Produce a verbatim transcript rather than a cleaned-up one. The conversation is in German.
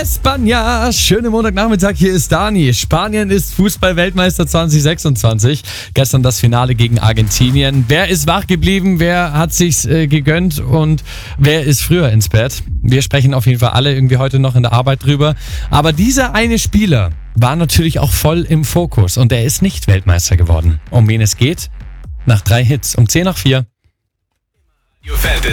España, schönen Montagnachmittag, hier ist Dani. Spanien ist Fußball-Weltmeister zwanzig sechsundzwanzig. Gestern das Finale gegen Argentinien. Wer ist wach geblieben, wer hat sich's äh, gegönnt und wer ist früher ins Bett? Wir sprechen auf jeden Fall alle irgendwie heute noch in der Arbeit drüber. Aber dieser eine Spieler war natürlich auch voll im Fokus und er ist nicht Weltmeister geworden. Um wen es geht? Nach drei Hits, um zehn nach vier. Fantasy.